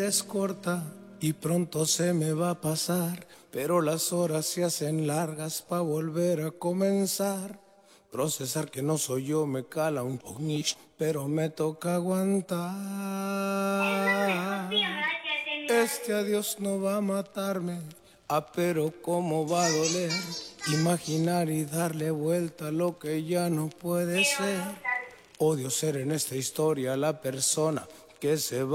Es corta y pronto se me va a pasar, pero las horas se hacen largas pa' volver a comenzar. Procesar que no soy yo me cala un poquito, pero me toca aguantar. Este adiós no va a matarme, pero cómo va a doler. Imaginar y darle vuelta a lo que ya no puede ser. Odio ser en esta historia la persona que se va.